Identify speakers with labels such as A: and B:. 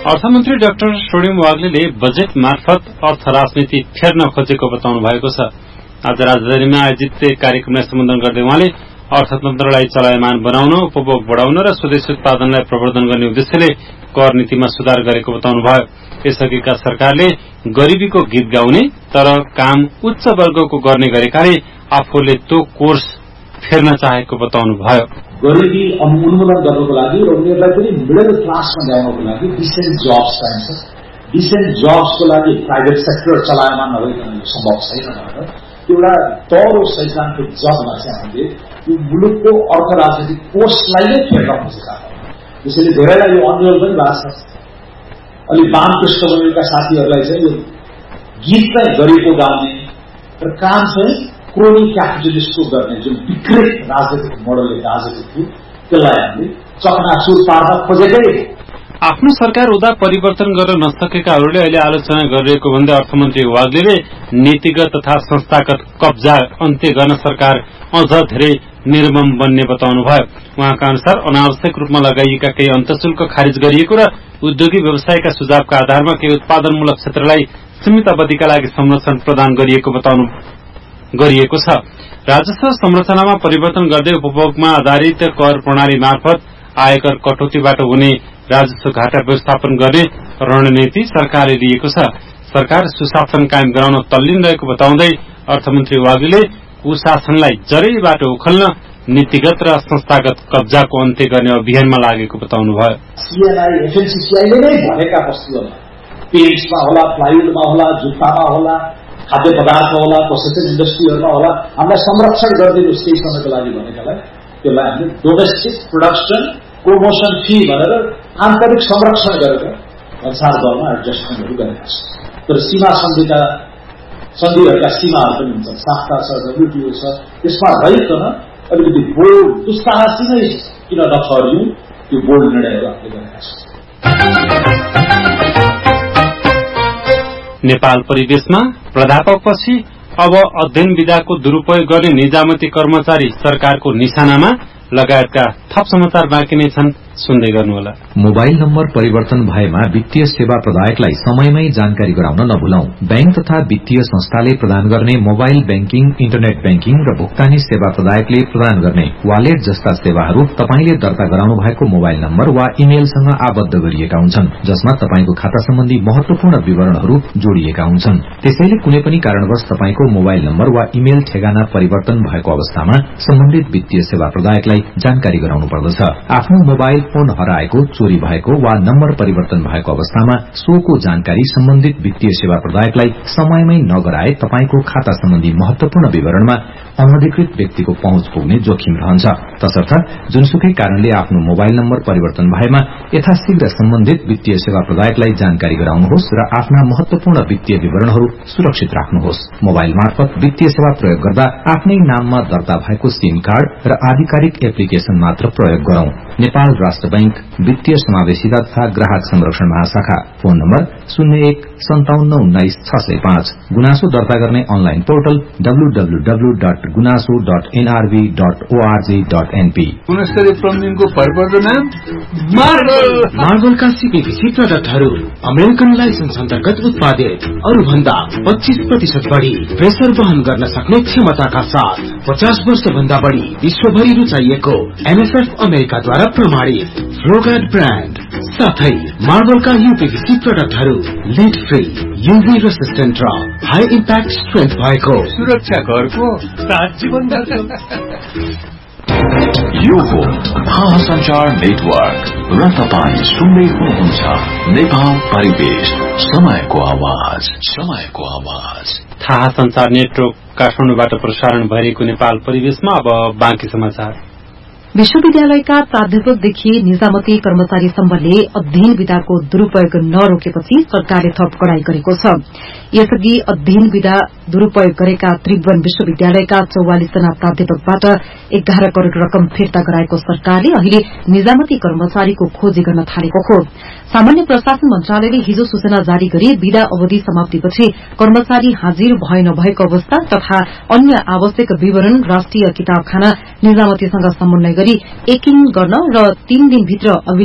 A: अर्थमन्त्री डाक्टर स्वर्णिम वाग्लेले बजेट मार्फत अर्थ राजनीति फेर्न खोजेको बताउनु भएको छ। आज राजधानीमा आयोजित कार्यक्रमलाई सम्बोधन गर्दै उहाँले अर्थतन्त्रलाई चलायमान बनाउन, उपभोग बढ़ाउन र स्वदेशी उत्पादनलाई प्रवर्धन गर्ने उद्देश्यले कर नीतिमा सुधार गरेको बताउनुभयो। यसअघिका सरकारले गरीबीको गीत गाउने तर काम उच्च वर्गको गर्ने गरेकाले आफूले त्यो कोर्स फेर्न चाहेको बताउनुभयो।
B: गरिबी उन्मूलन गर्नको लागि र उनीहरूलाई पनि मिडल क्लासमा ल्याउनको लागि डिसेन्ट जब्स चाहिन्छ। डिसेन्ट जब्सको लागि प्राइभेट सेक्टर चलायमान नभइकन यो सम्भव छैन भनेर एउटा तरो सैद्धान्तिक जगमा चाहिँ हामीले यो मुलुकको अर्थ राजनीतिक कोर्सलाई नै फेर्न खोजेका छौँ। त्यसैले धेरैलाई यो अन्यल पनि लाग्छ। अलि वाम पृष्ठभूमिका साथीहरूलाई चाहिँ यो गीत चाहिँ गरेको गाउने र काम चाहिँ क्रोनी क्यापिटलिस्टको गर्ने जुन विकृत राजनीतिक मोडलले राजनीति थियो त्यसलाई हामीले चकनाचुर पार्न खोजेकै।
A: आफ्नो सरकार हुँदा परिवर्तन गर्न नसकेकाहरूले अहिले आलोचना गरिरहेको भन्दै अर्थमन्त्री वाग्लेले नीतिगत तथा संस्थागत कब्जा अन्त्य गर्न सरकार अझ धेरै निर्मम बन्ने बताउनुभयो। उहाँका अनुसार अनावश्यक रूपमा लगाइएका केही अन्तशुल्क खारिज गरिएको र उद्योगी व्यवसायका सुझावका आधारमा केही उत्पादनमूलक क्षेत्रलाई सीमित अवधिका लागि संरक्षण प्रदान गरिएको छ। राजस्व संरचनामा परिवर्तन गर्दै उपभोगमा आधारित कर प्रणाली मार्फत आयकर कटौतीबाट हुने राजस्व घाटा व्यवस्थापन गर्ने रणनीति सरकारले लिएको छ। सरकार सुशासन कायम गराउन तल्लीन रहेको बताउँदै अर्थमन्त्री वाग्लेले कुशासनलाई जरैबाट उखल्न नीतिगत र संस्थागत कब्जाको अन्त्य गर्ने अभियानमा लागेको बताउनुभयो।
B: सीएनआई एफएनसीसीआईले नै भनेका वस्तुहरू पेन्ट्समा होला, प्लाइवुडमा होला, जुत्तामा होला, खाद्य पदार्थ होला, प्रोसेसिङ इन्डस्ट्रीहरूमा होला, हामीलाई संरक्षण गरिदिनुहोस् केही समयको लागि भनेकालाई त्यसलाई हामीले डोमेस्टिक प्रोडक्सन प्रमोसन फी भनेर आन्तरिक संरक्षण गरेर भन्सार दरमा एडजस्टमेन्टहरू गरेका छौँ। तर सीमा सन्धिहरूका सीमाहरू पनि हुन्छ, साफ्टा छ, डब्ल्युटिओ छ, त्यसमा रहिकन अलिकति बोल्ड दुस्साहसीमै किन नठहरियौं त्यो बोल्ड निर्णयहरू हामीले गरेका छौँ।
A: नेपाल परिवेशमा प्राध्यापकपछि अब अध्ययन विधाको दुरूपयोग गर्ने निजामती कर्मचारी सरकारको निशानामा लगायतका थप समाचार बाँकी नै छन्, सुन्दै गर्नुहोला।
C: मोबाइल नम्बर परिवर्तन भएमा वित्तीय सेवा प्रदायकलाई समयमै जानकारी गराउन नभुलौं। बैंक तथा वित्तीय संस्थाले प्रदान गर्ने मोबाइल बैंकिङ, इन्टरनेट बैंकिङ र भुक्तानी सेवा प्रदायकले प्रदान गर्ने वालेट जस्ता सेवाहरू तपाईले दर्ता गराउनु भएको मोबाइल नम्बर वा इमेलसँग आबद्ध गरिएका हुन्छन्, जसमा तपाईको खाता सम्बन्धी महत्वपूर्ण विवरणहरू जोडिएका हुन्छन्। त्यसैले कुनै पनि कारणवश तपाईको मोबाइल नम्बर वा इमेल ठेगाना परिवर्तन भएको अवस्थामा सम्बन्धित वित्तीय सेवा प्रदायकलाई जानकारी गराउनु पर्दछ। आफ्नो मोबाइल फोन हराएको, चोरी भएको वा नम्बर परिवर्तन भएको अवस्थामा सोको जानकारी सम्बन्धित वित्तीय सेवा प्रदायकलाई समयमै नगराए तपाईको खाता सम्बन्धी महत्वपूर्ण विवरणमा अनधिकृत व्यक्तिको पहुँच पुग्ने जोखिम रहन्छ। तसर्थ जुनसुकै कारणले आफ्नो मोबाइल नम्बर परिवर्तन भएमा यथाशीघ्र सम्बन्धित वित्तीय सेवा प्रदायकलाई जानकारी गराउनुहोस् र आफ्ना महत्वपूर्ण वित्तीय विवरणहरू सुरक्षित राख्नुहोस्। मोबाइल मार्फत वित्तीय सेवा प्रयोग गर्दा आफ्नै नाममा दर्ता भएको सिम कार्ड र आधिकारिक एप्लिकेशन मात्र प्रयोग गरौं। नेपाल राष्ट्र बैंक वित्तीय समावेशिता तथा ग्राहक संरक्षण महाशाखा। Phone number 01-5719-605। गुनासो दर्ता गर्ने अनलाइन पोर्टल www.gunaso.nrv.org.np।
D: गुणस्तरीय प्लम्बिङको भरपर्दो नाम
E: मार्बलका सीपीभीसी प्रडक्टहरू अमेरिकन लाइसेन्स अन्तर्गत उत्पादित, अरू भन्दा 25% बढ़ी प्रेसर वहन गर्न सक्ने क्षमताका साथ 50 वर्ष भन्दा बढ़ी विश्वभरि रुचाइएको एमएसएफ अमेरिकाद्वारा प्रमाणित फ्लोगार्ड ब्रान्ड साथै मार्बलका यूपीभीसी प्रडक्टहरू लिड फ्री, यूभी रेसिस्टेन्ट र हाई इम्प्याक्ट स्ट्रेन्थ भएको
D: सुरक्षा घरको साथ जीवनभरको।
F: यो हो महासञ्चार नेटवर्क र तपाईँ सुन्दै हुनुहुन्छ नेपाल परिवेश, समयको आवाज।
A: थाहा संचार नेटवर्क काठमाडौँबाट प्रसारण भइरहेको नेपाल परिवेशमा अब बाँकी समाचार।
G: विश्वविद्यालयका प्राध्यापकदेखि निजामती कर्मचारीसम्मले अध्ययन विधाको दुरूपयोग नरोकेपछि सरकारले थप कडाई गरेको छ। यसअघि अध्ययन विधा दुरूपयोग गरेका त्रिभुवन विश्वविद्यालयका 44 जना प्राध्यापकबाट 11 करोड़ रकम फिर्ता गराएको सरकारले अहिले निजामती कर्मचारीको खोजी गर्न थालेको हो। सामान्य प्रशासन मन्त्रालयले हिजो सूचना जारी गरी विधा अवधि समाप्तिपछि कर्मचारी हाजिर भए नभएको अवस्था तथा अन्य आवश्यक विवरण राष्ट्रिय किताबखाना निजामतीसँग समन्वय गरी एकिङ गर्न र 3 दिनभित्र